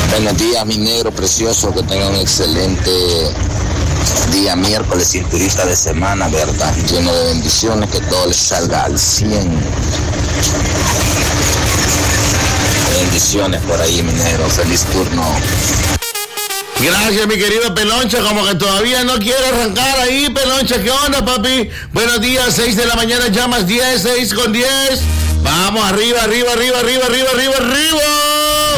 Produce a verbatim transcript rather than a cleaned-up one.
Buenos días, mi negro precioso, que tengan un excelente día miércoles, cinturita de semana, ¿verdad? Lleno de bendiciones, que todo les salga al cien. Bendiciones por ahí, mi negro. Feliz turno. Gracias, mi querido Peloncha, como que todavía no quiere arrancar ahí, Peloncha. ¿Qué onda, papi? Buenos días, seis de la mañana, llamas diez, seis con diez. Vamos, arriba, arriba, arriba, arriba, arriba, arriba, arriba.